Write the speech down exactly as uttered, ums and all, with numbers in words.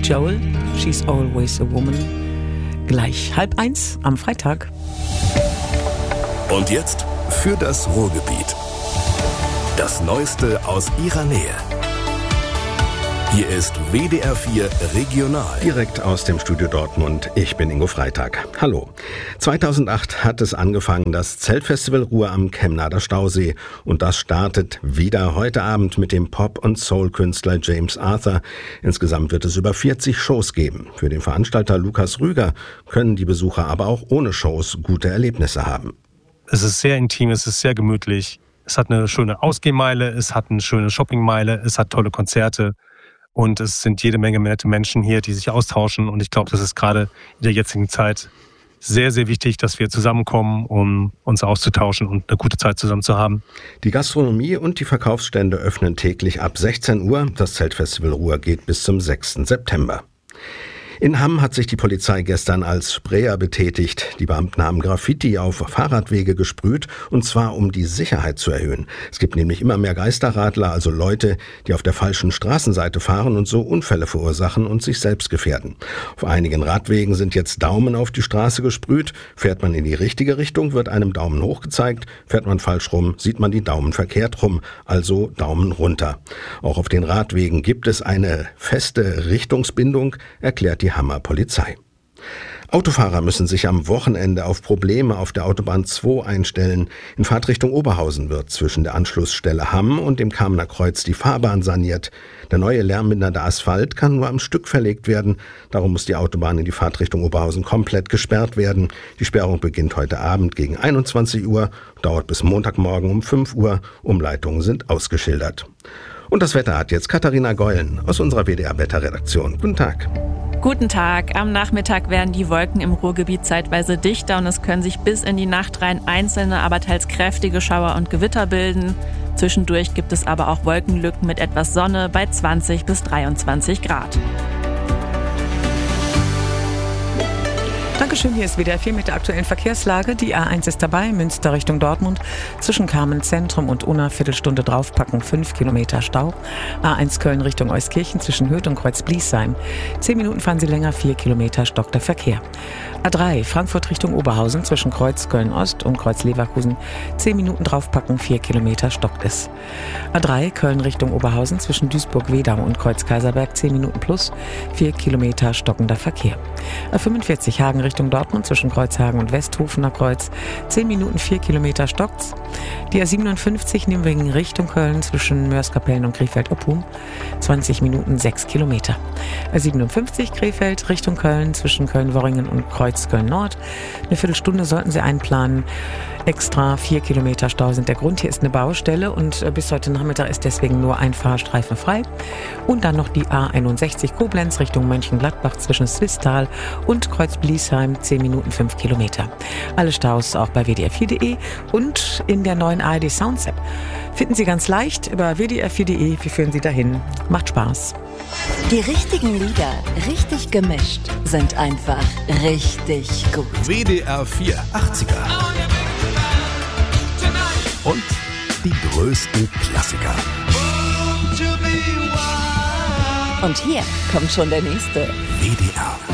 Joel, She's Always a Woman. Gleich halb eins am Freitag. Und jetzt für das Ruhrgebiet. Das Neueste aus ihrer Nähe. Hier ist W D R vier Regional. Direkt aus dem Studio Dortmund. Ich bin Ingo Freitag. Hallo. zweitausendacht hat es angefangen, das Zeltfestival Ruhr am Chemnader Stausee. Und das startet wieder heute Abend mit dem Pop- und Soul-Künstler James Arthur. Insgesamt wird es über vierzig Shows geben. Für den Veranstalter Lukas Rüger können die Besucher aber auch ohne Shows gute Erlebnisse haben. Es ist sehr intim, es ist sehr gemütlich. Es hat eine schöne Ausgehmeile, es hat eine schöne Shoppingmeile, es hat tolle Konzerte. Und es sind jede Menge nette Menschen hier, die sich austauschen. Und ich glaube, das ist gerade in der jetzigen Zeit sehr, sehr wichtig, dass wir zusammenkommen, um uns auszutauschen und eine gute Zeit zusammen zu haben. Die Gastronomie und die Verkaufsstände öffnen täglich ab sechzehn Uhr. Das Zeltfestival Ruhr geht bis zum sechsten September. In Hamm hat sich die Polizei gestern als Sprayer betätigt. Die Beamten haben Graffiti auf Fahrradwege gesprüht, und zwar um die Sicherheit zu erhöhen. Es gibt nämlich immer mehr Geisterradler, also Leute, die auf der falschen Straßenseite fahren und so Unfälle verursachen und sich selbst gefährden. Auf einigen Radwegen sind jetzt Daumen auf die Straße gesprüht. Fährt man in die richtige Richtung, wird einem Daumen hoch gezeigt. Fährt man falsch rum, sieht man die Daumen verkehrt rum, also Daumen runter. Auch auf den Radwegen gibt es eine feste Richtungsbindung, erklärt die Hammer Polizei. Autofahrer müssen sich am Wochenende auf Probleme auf der Autobahn zwei einstellen. In Fahrtrichtung Oberhausen wird zwischen der Anschlussstelle Hamm und dem Kamener Kreuz die Fahrbahn saniert. Der neue lärmmindernde Asphalt kann nur am Stück verlegt werden. Darum muss die Autobahn in die Fahrtrichtung Oberhausen komplett gesperrt werden. Die Sperrung beginnt heute Abend gegen einundzwanzig Uhr, dauert bis Montagmorgen um fünf Uhr. Umleitungen sind ausgeschildert. Und das Wetter hat jetzt Katharina Geulen aus unserer W D R-Wetterredaktion. Guten Tag. Guten Tag. Am Nachmittag werden die Wolken im Ruhrgebiet zeitweise dichter und es können sich bis in die Nacht rein einzelne, aber teils kräftige Schauer und Gewitter bilden. Zwischendurch gibt es aber auch Wolkenlücken mit etwas Sonne bei zwanzig bis dreiundzwanzig Grad. Dankeschön, hier ist W D R vier mit der aktuellen Verkehrslage. Die A eins ist dabei, Münster Richtung Dortmund. Zwischen Kamen Zentrum und Unna Viertelstunde draufpacken, fünf Kilometer Stau. A eins Köln Richtung Euskirchen zwischen Hürth und Kreuz-Bliesheim. Zehn Minuten fahren Sie länger, vier Kilometer stockter Verkehr. A drei Frankfurt Richtung Oberhausen zwischen Kreuz Köln-Ost und Kreuz Leverkusen. Zehn Minuten draufpacken, vier Kilometer stockt es. A drei Köln Richtung Oberhausen zwischen Duisburg-Wedau und Kreuz Kaiserberg. Zehn Minuten plus, vier Kilometer stockender Verkehr. A fünfundvierzig Hagen Richtung Dortmund zwischen Kreuzhagen und Westhofener Kreuz. zehn Minuten, vier Kilometer stockt's. Die A siebenundfünfzig Nimwegen Richtung Köln zwischen Mörs-Kapellen und Krefeld-Oppum. zwanzig Minuten, sechs Kilometer. A siebenundfünfzig Krefeld Richtung Köln zwischen Köln-Worringen und Kreuz Köln-Nord. Eine Viertelstunde sollten Sie einplanen. Extra vier Kilometer Stau sind der Grund. Hier ist eine Baustelle und bis heute Nachmittag ist deswegen nur ein Fahrstreifen frei. Und dann noch die A einundsechzig Koblenz Richtung Mönchengladbach zwischen Swisttal und Kreuz-Bliesheim. zehn Minuten, fünf Kilometer. Alle Staus auch bei W D R vier Punkt de und in der neuen A R D Sounds App. Finden Sie ganz leicht über W D R vier Punkt de. Wir führen Sie dahin. Macht Spaß. Die richtigen Lieder, richtig gemischt, sind einfach richtig gut. W D R vier achtziger. Und die größten Klassiker. Und hier kommt schon der nächste. W D R